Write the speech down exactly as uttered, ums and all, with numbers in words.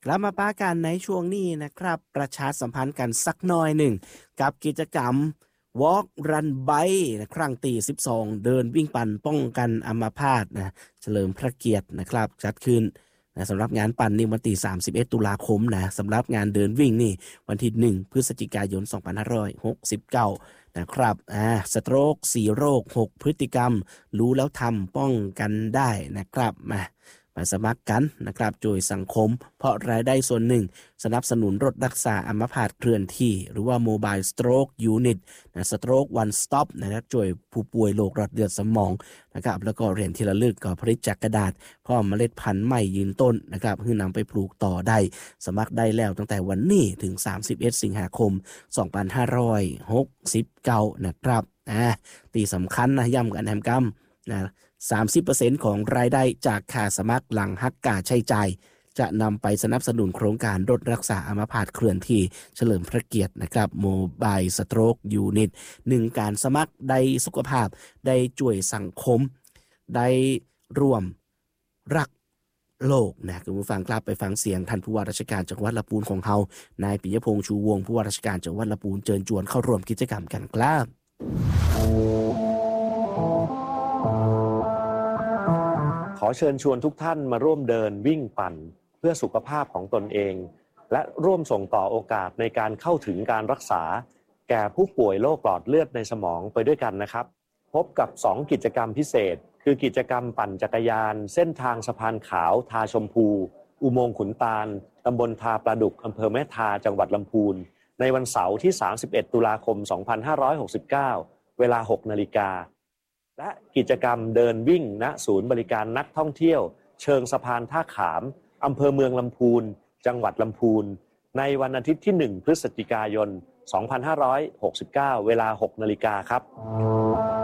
กลับมาป้ากันในช่วงนี้นะครับประชาสัมพันธ์กันสักหน่อยหนึ่งกับกิจกรรม Walk Run Bike นะครั้งที่สิบสองเดินวิ่งปั่นป้องกันอัมพาตนะเฉลิมพระเกียรตินะครับจัดขึ้นนะสำหรับงานปั่นนี่วันที่สามสิบเอ็ดตุลาคมนะสำหรับงานเดินวิ่งนี่วันที่หนึ่งพฤศจิกายนสองพันห้าร้อยหกสิบเก้านะครับอ่าสโตรกสี่โรคหกพฤติกรรมรู้แล้วทำป้องกันได้นะครับมามาสมัครกันนะครับโดยสังคมเพราะรายได้ส่วนหนึ่งสนับสนุนรถรักษาอัมพาตเคลื่อนที่หรือว่า Mobile Stroke Unit นะ Stroke One Stop นะครับช่วยผู้ป่วยโรคหลอดเลือดสมองนะครับแล้วก็เหรียญที่ระลึกก็ผลิตจากกระดาษพร้อมเมล็ดพันธุ์ใหม่ยืนต้นนะครับเพื่อนำไปปลูกต่อได้สมัครได้แล้วตั้งแต่วันนี้ถึงสามสิบเอ็ดสิงหาคมสองพันห้าร้อยหกสิบเก้านะครับอ่าตีสำคัญนะย้ำกันแฮมกัมนะสามสิบเปอร์เซ็นต์ ของรายได้จากค่าสมัครหลังหักค่าใช้จ่ายจะนำไปสนับสนุนโครงการรถรักษาอัมพาตเคลื่อนที่เฉลิมพระเกียรตินะครับ Mobile Stroke Unit หนึ่งการสมัครได้สุขภาพได้ช่วยสังคมได้ร่วมรักโลกนะคุณผู้ฟังครับไปฟังเสียงท่านผู้ว่าราชการจังหวัดลำพูนของเฮานายปิยพงษ์ชูวงศ์ผู้ว่าราชการจังหวัดลำพูนเชิญชวนเข้าร่วมกิจกรรมกันครับขอเชิญชวนทุกท่านมาร่วมเดินวิ่งปั่นเพื่อสุขภาพของตนเองและร่วมส่งต่อโอกาสในการเข้าถึงการรักษาแก่ผู้ป่วยโรคหลอดเลือดในสมองไปด้วยกันนะครับพบกับสองกิจกรรมพิเศษคือกิจกรรมปั่นจักรยานเส้นทางสะพานขาวทาชมพูอุโมงค์ขุนตาลตำบลทาปลาดุกอำเภอแม่ทาจังหวัดลำพูนในวันเสาร์ที่สามสิบเอ็ดตุลาคมสองพันห้าร้อยหกสิบเก้าเวลา หกนาฬิกาและกิจกรรมเดินวิ่งณศูนย์บริการนักท่องเที่ยวเชิงสะพานท่าขามอำเภอเมืองลำพูนจังหวัดลำพูนในวันอาทิตย์ที่หนึ่งพฤศจิกายนสองพันห้าร้อยหกสิบเก้าเวลา หกนาฬิกาครับ